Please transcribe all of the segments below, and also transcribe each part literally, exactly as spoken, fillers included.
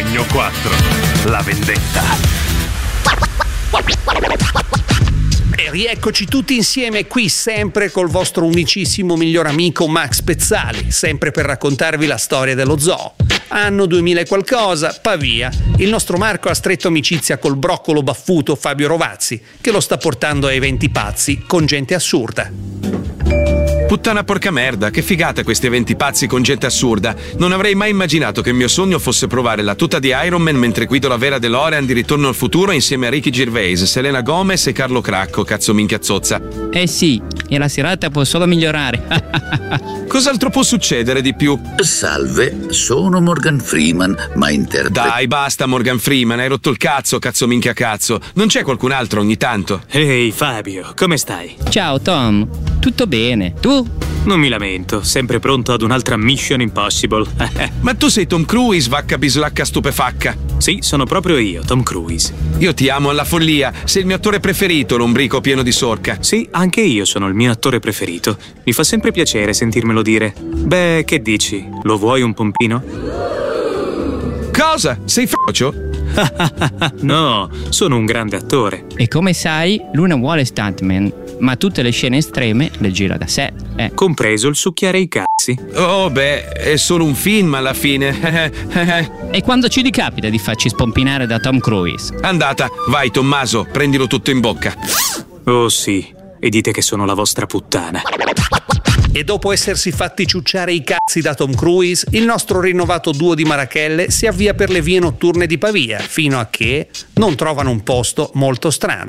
Magno quattro, la vendetta. E rieccoci tutti insieme qui, sempre col vostro unicissimo miglior amico Max Pezzali, sempre per raccontarvi la storia dello zoo. Anno duemila e qualcosa, Pavia. Il nostro Marco ha stretto amicizia col broccolo baffuto Fabio Rovazzi, che lo sta portando a eventi pazzi con gente assurda. Puttana porca merda, che figata questi eventi pazzi con gente assurda. Non avrei mai immaginato che il mio sogno fosse provare la tuta di Iron Man mentre guido la vera DeLorean di Ritorno al futuro insieme a Ricky Gervais, Selena Gomez e Carlo Cracco, cazzo minchia zozza. Eh sì, e la serata può solo migliorare. Cos'altro può succedere di più? Salve, sono Morgan Freeman, ma interpreto... Dai, basta Morgan Freeman, hai rotto il cazzo, cazzo minchia cazzo. Non c'è qualcun altro ogni tanto? Ehi hey, Fabio, come stai? Ciao Tom, tutto bene, tu? Non mi lamento, sempre pronto ad un'altra Mission Impossible. Ma tu sei Tom Cruise, vacca bislacca stupefacca. Sì, sono proprio io, Tom Cruise. Io ti amo alla follia, sei il mio attore preferito, lombrico pieno di sorca. Sì, anche io sono il mio attore preferito. Mi fa sempre piacere sentirmelo dire. Beh, che dici? Lo vuoi un pompino? Cosa? Sei frocio? No, sono un grande attore. E come sai, lui non vuole stuntman, ma tutte le scene estreme le gira da sé. Eh. Compreso il succhiare i cazzi. Oh, beh, è solo un film alla fine. E quando ci ricapita di farci spompinare da Tom Cruise? Andata, vai Tommaso, prendilo tutto in bocca. Oh sì, e dite che sono la vostra puttana. E dopo essersi fatti ciucciare i cazzi da Tom Cruise, il nostro rinnovato duo di Marachelle si avvia per le vie notturne di Pavia, fino a che non trovano un posto molto strano.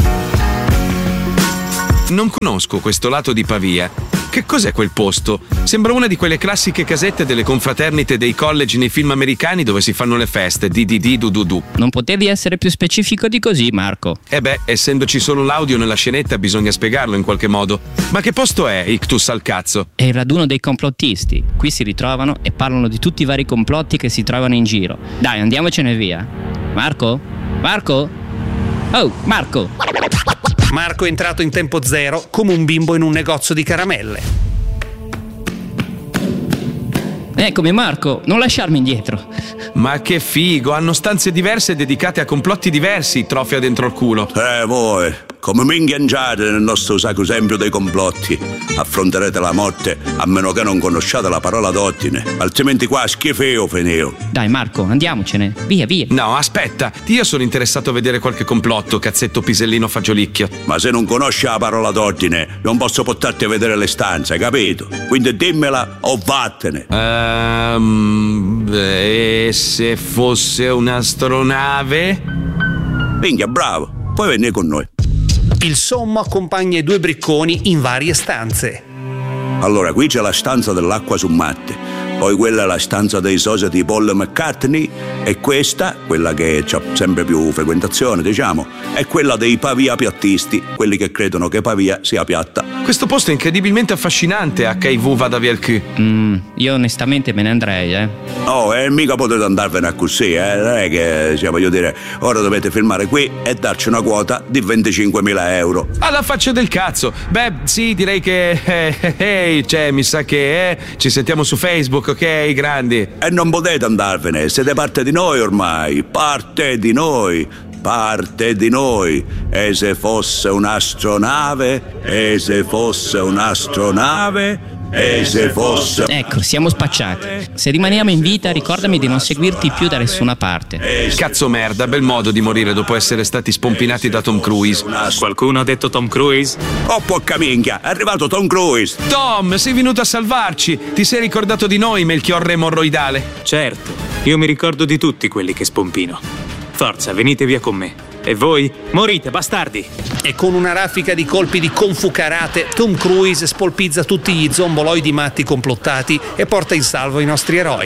Non conosco questo lato di Pavia. Che cos'è quel posto? Sembra una di quelle classiche casette delle confraternite dei college nei film americani dove si fanno le feste. Di di di du du du. Non potevi essere più specifico di così, Marco. Eh beh, essendoci solo l'audio nella scenetta bisogna spiegarlo in qualche modo. Ma che posto è, ictus al cazzo? È il raduno dei complottisti. Qui si ritrovano e parlano di tutti i vari complotti che si trovano in giro. Dai, andiamocene via. Marco? Marco? Oh, Marco! Marco è entrato in tempo zero come un bimbo in un negozio di caramelle. Eccomi Marco, non lasciarmi indietro. Ma che figo, hanno stanze diverse dedicate a complotti diversi, trofia dentro il culo. Eh voi, come mi ingaggiate nel nostro sacro esempio dei complotti, affronterete la morte a meno che non conosciate la parola d'ordine, altrimenti qua schifeo fineo. Dai Marco, andiamocene, via via. No, aspetta, io sono interessato a vedere qualche complotto, cazzetto pisellino fagiolicchio. Ma se non conosci la parola d'ordine, non posso portarti a vedere le stanze, capito? Quindi dimmela o vattene. Ehm... E se fosse un'astronave? Minchia, bravo, puoi venire con noi. Il sommo accompagna i due bricconi in varie stanze. Allora, qui c'è la stanza dell'acqua su Marte, poi quella è la stanza dei soci di Paul McCartney e questa, quella che ha sempre più frequentazione, diciamo, è quella dei Pavia piattisti, quelli che credono che Pavia sia piatta. Questo posto è incredibilmente affascinante, H I V vada via il cul. Mm, io onestamente me ne andrei, eh. Oh, e mica potete andarvene a così, eh. Non è che, cioè, voglio dire, ora dovete filmare qui e darci una quota di venticinquemila euro. Alla faccia del cazzo. Beh, sì, direi che eh, eh, eh, cioè, mi sa che eh, ci sentiamo su Facebook, ok, grandi. E non potete andarvene, siete parte di noi ormai, parte di noi. Parte di noi. E se fosse un'astronave? E se fosse un'astronave? E se fosse... Ecco, siamo spacciati. Se rimaniamo in vita, ricordami di non seguirti più da nessuna parte. Cazzo merda, bel modo di morire dopo essere stati spompinati da Tom Cruise. Qualcuno ha detto Tom Cruise? Oh, porca minchia, è arrivato Tom Cruise. Tom, sei venuto a salvarci. Ti sei ricordato di noi, Melchiorre emorroidale? Certo, io mi ricordo di tutti quelli che spompino. Forza, venite via con me. E voi? Morite, bastardi! E con una raffica di colpi di confucarate, Tom Cruise spolpizza tutti gli zomboloidi matti complottati e porta in salvo i nostri eroi.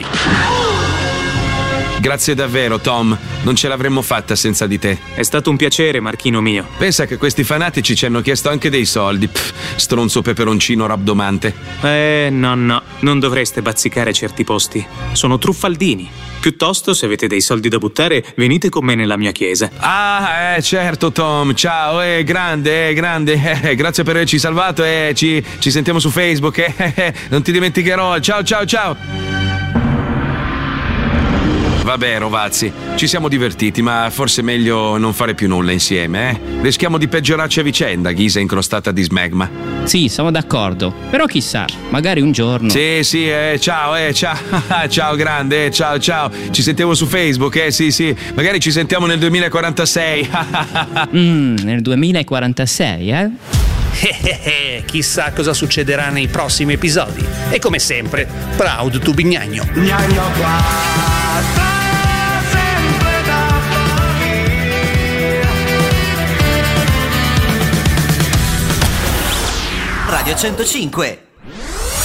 Grazie davvero, Tom. Non ce l'avremmo fatta senza di te. È stato un piacere, Marchino mio. Pensa che questi fanatici ci hanno chiesto anche dei soldi. Pff, stronzo peperoncino rabdomante. Eh, no, no. Non dovreste bazzicare certi posti. Sono truffaldini. Piuttosto, se avete dei soldi da buttare, venite con me nella mia chiesa. Ah, eh, certo, Tom. Ciao, eh, grande, eh, grande. Eh, grazie per averci salvato. Eh, ci, ci sentiamo su Facebook. Eh, eh, non ti dimenticherò. Ciao, ciao, ciao. vabbè, Rovazzi, ci siamo divertiti, ma forse è meglio non fare più nulla insieme, eh? Rischiamo di peggiorarci a vicenda, ghisa incrostata di smegma. Sì, sono d'accordo. Però chissà, magari un giorno. Sì, sì, eh, ciao, eh, ciao. Ciao, grande, eh, ciao, ciao. Ci sentiamo su Facebook, eh, sì, sì. Magari ci sentiamo nel duemilaquarantasei. mm, nel duemilaquarantasei, eh? Chissà cosa succederà nei prossimi episodi. E come sempre, proud to Bignagno. Gnagno qua, sta sempre da Radio centocinque